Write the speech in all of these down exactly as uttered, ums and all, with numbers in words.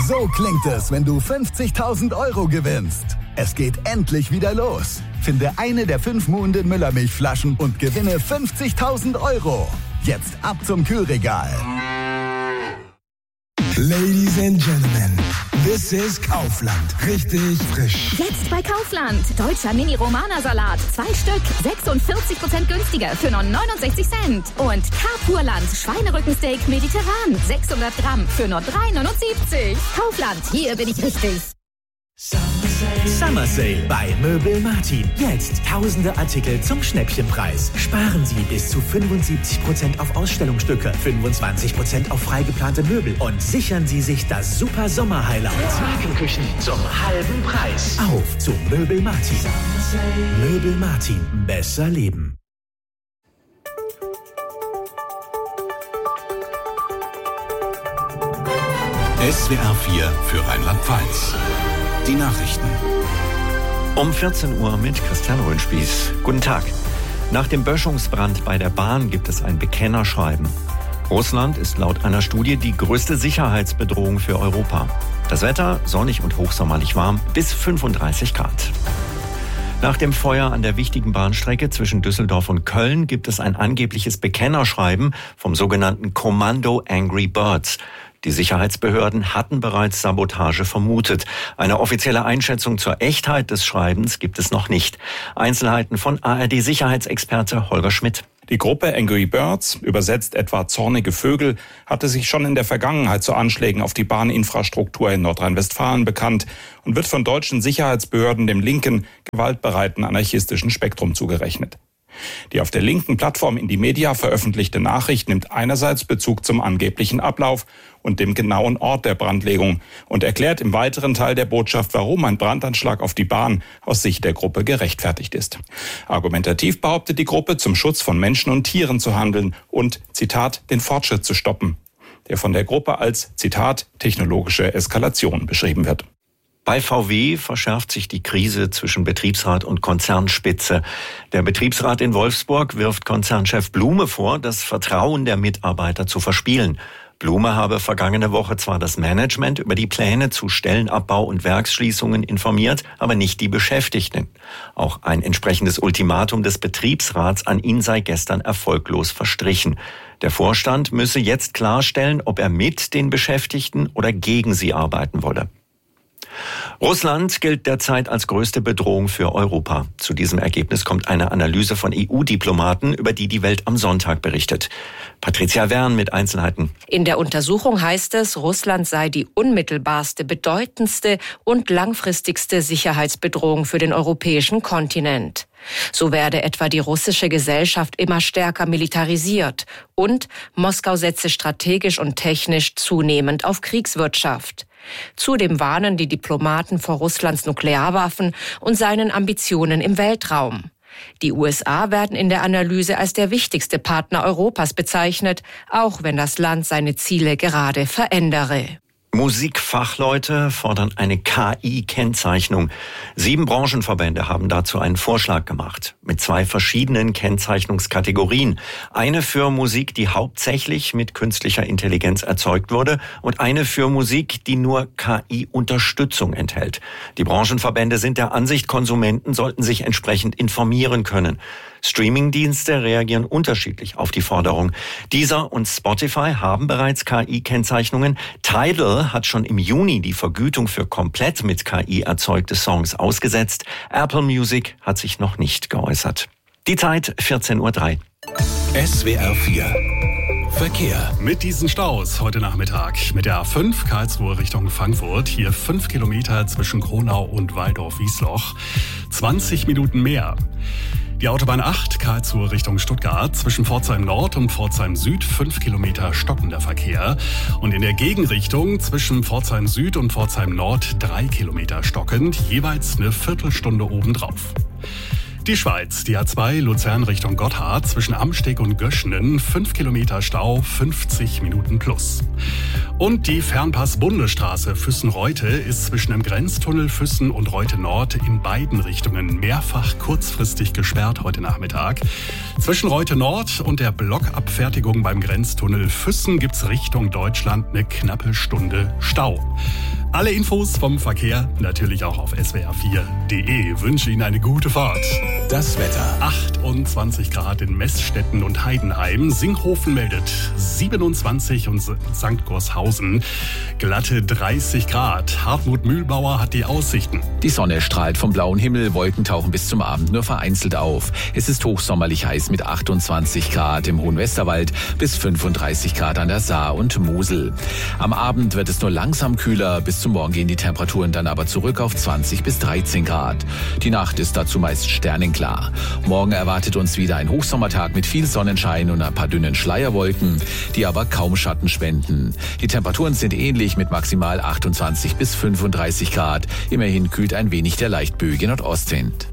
So klingt es, wenn du fünfzigtausend Euro gewinnst. Es geht endlich wieder los. Finde eine der fünf Muhnden Müllermilchflaschen und gewinne fünfzigtausend Euro. Jetzt ab zum Kühlregal. Ladies and Gentlemen, this is Kaufland. Richtig frisch. Jetzt bei Kaufland. Deutscher Mini-Romana-Salat. Zwei Stück. sechsundvierzig Prozent günstiger für nur neunundsechzig Cent. Und Carpurland. Schweinerückensteak mediterran. sechshundert Gramm für nur drei neunundsiebzig. Kaufland. Hier bin ich richtig. Summer Sale bei Möbel Martin. Jetzt tausende Artikel zum Schnäppchenpreis. Sparen Sie bis zu fünfundsiebzig Prozent auf Ausstellungsstücke, fünfundzwanzig Prozent auf freigeplante Möbel und sichern Sie sich das super Sommer-Highlight. Markenküchen zum halben Preis. Auf zu Möbel Martin. Möbel Martin. Besser leben. S W R vier für Rheinland-Pfalz. Die Nachrichten. Um vierzehn Uhr mit Christian Röhnspieß. Guten Tag. Nach dem Böschungsbrand bei der Bahn gibt es ein Bekennerschreiben. Russland ist laut einer Studie die größte Sicherheitsbedrohung für Europa. Das Wetter sonnig und hochsommerlich warm bis fünfunddreißig Grad. Nach dem Feuer an der wichtigen Bahnstrecke zwischen Düsseldorf und Köln gibt es ein angebliches Bekennerschreiben vom sogenannten Kommando Angry Birds. Die Sicherheitsbehörden hatten bereits Sabotage vermutet. Eine offizielle Einschätzung zur Echtheit des Schreibens gibt es noch nicht. Einzelheiten von A R D-Sicherheitsexperte Holger Schmidt. Die Gruppe Angry Birds, übersetzt etwa zornige Vögel, hatte sich schon in der Vergangenheit zu Anschlägen auf die Bahninfrastruktur in Nordrhein-Westfalen bekannt und wird von deutschen Sicherheitsbehörden dem linken, gewaltbereiten anarchistischen Spektrum zugerechnet. Die auf der linken Plattform Indymedia veröffentlichte Nachricht nimmt einerseits Bezug zum angeblichen Ablauf und dem genauen Ort der Brandlegung und erklärt im weiteren Teil der Botschaft, warum ein Brandanschlag auf die Bahn aus Sicht der Gruppe gerechtfertigt ist. Argumentativ behauptet die Gruppe, zum Schutz von Menschen und Tieren zu handeln und, Zitat, den Fortschritt zu stoppen, der von der Gruppe als, Zitat, technologische Eskalation beschrieben wird. Bei V W verschärft sich die Krise zwischen Betriebsrat und Konzernspitze. Der Betriebsrat in Wolfsburg wirft Konzernchef Blume vor, das Vertrauen der Mitarbeiter zu verspielen. Blume habe vergangene Woche zwar das Management über die Pläne zu Stellenabbau und Werksschließungen informiert, aber nicht die Beschäftigten. Auch ein entsprechendes Ultimatum des Betriebsrats an ihn sei gestern erfolglos verstrichen. Der Vorstand müsse jetzt klarstellen, ob er mit den Beschäftigten oder gegen sie arbeiten wolle. Russland gilt derzeit als größte Bedrohung für Europa. Zu diesem Ergebnis kommt eine Analyse von E U-Diplomaten, über die die Welt am Sonntag berichtet. Patricia Wern mit Einzelheiten. In der Untersuchung heißt es, Russland sei die unmittelbarste, bedeutendste und langfristigste Sicherheitsbedrohung für den europäischen Kontinent. So werde etwa die russische Gesellschaft immer stärker militarisiert und Moskau setze strategisch und technisch zunehmend auf Kriegswirtschaft. Zudem warnen die Diplomaten vor Russlands Nuklearwaffen und seinen Ambitionen im Weltraum. Die U S A werden in der Analyse als der wichtigste Partner Europas bezeichnet, auch wenn das Land seine Ziele gerade verändere. Musikfachleute fordern eine K I-Kennzeichnung. Sieben Branchenverbände haben dazu einen Vorschlag gemacht, mit zwei verschiedenen Kennzeichnungskategorien. Eine für Musik, die hauptsächlich mit künstlicher Intelligenz erzeugt wurde, und eine für Musik, die nur K I-Unterstützung enthält. Die Branchenverbände sind der Ansicht, Konsumenten sollten sich entsprechend informieren können. Streamingdienste reagieren unterschiedlich auf die Forderung. Deezer und Spotify haben bereits K I-Kennzeichnungen. Tidal hat schon im Juni die Vergütung für komplett mit K I erzeugte Songs ausgesetzt. Apple Music hat sich noch nicht geäußert. Die Zeit vierzehn Uhr drei. S W R vier Verkehr. Mit diesen Staus heute Nachmittag. Mit der A fünf Karlsruhe Richtung Frankfurt. Hier fünf Kilometer zwischen Kronau und Waldorf-Wiesloch. zwanzig Minuten mehr. Die Autobahn acht Karlsruhe Richtung Stuttgart, zwischen Pforzheim Nord und Pforzheim Süd fünf Kilometer stockender Verkehr. Und in der Gegenrichtung zwischen Pforzheim Süd und Pforzheim Nord drei Kilometer stockend, jeweils eine Viertelstunde obendrauf. Die Schweiz, die A zwei Luzern Richtung Gotthard zwischen Amsteg und Göschenen, fünf Kilometer Stau, fünfzig Minuten plus. Und die Fernpass-Bundesstraße Füssen-Reute ist zwischen dem Grenztunnel Füssen und Reute Nord in beiden Richtungen mehrfach kurzfristig gesperrt heute Nachmittag. Zwischen Reute Nord und der Blockabfertigung beim Grenztunnel Füssen gibt's Richtung Deutschland eine knappe Stunde Stau. Alle Infos vom Verkehr natürlich auch auf S W R vier punkt de. Wünsche Ihnen eine gute Fahrt. Das Wetter. achtundzwanzig Grad in Meßstetten und Heidenheim. Singhofen meldet siebenundzwanzig und Sankt Gorshausen glatte dreißig Grad. Hartmut Mühlbauer hat die Aussichten. Die Sonne strahlt vom blauen Himmel, Wolken tauchen bis zum Abend nur vereinzelt auf. Es ist hochsommerlich heiß mit achtundzwanzig Grad im Hohen Westerwald bis fünfunddreißig Grad an der Saar und Mosel. Am Abend wird es nur langsam kühler, bis zum Morgen gehen die Temperaturen dann aber zurück auf zwanzig bis dreizehn Grad. Die Nacht ist dazu meist sternenklar. Morgen erwartet uns wieder ein Hochsommertag mit viel Sonnenschein und ein paar dünnen Schleierwolken, die aber kaum Schatten spenden. Die Temperaturen sind ähnlich mit maximal achtundzwanzig bis fünfunddreißig Grad. Immerhin kühlt ein wenig der leicht böige Nordostwind.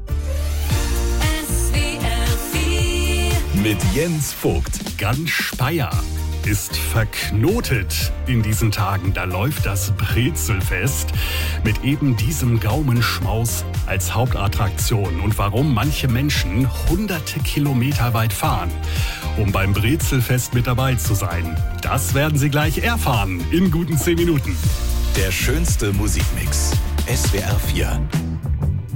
Mit Jens Vogt. Ganz Speyer ist verknotet in diesen Tagen. Da läuft das Brezelfest mit eben diesem Gaumenschmaus als Hauptattraktion. Und warum manche Menschen hunderte Kilometer weit fahren, um beim Brezelfest mit dabei zu sein, das werden Sie gleich erfahren in guten zehn Minuten. Der schönste Musikmix. S W R vier.